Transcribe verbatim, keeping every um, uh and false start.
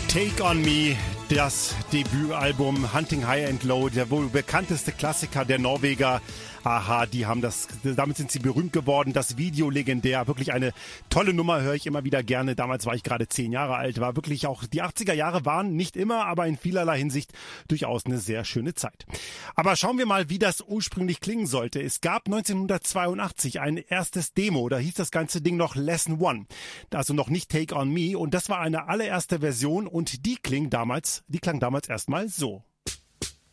Take on Me, das Debütalbum Hunting High and Low, der wohl bekannteste Klassiker der Norweger. Aha, die haben das, damit sind sie berühmt geworden. Das Video legendär, wirklich eine tolle Nummer, höre ich immer wieder gerne. Damals war ich gerade zehn Jahre alt, war wirklich auch, die achtziger Jahre waren nicht immer, aber in vielerlei Hinsicht durchaus eine sehr schöne Zeit. Aber schauen wir mal, wie das ursprünglich klingen sollte. Es gab neunzehnhundertzweiundachtzig ein erstes Demo, da hieß das ganze Ding noch Lesson One. Also noch nicht Take on Me, und das war eine allererste Version, und die klang damals, die klang damals erstmal so.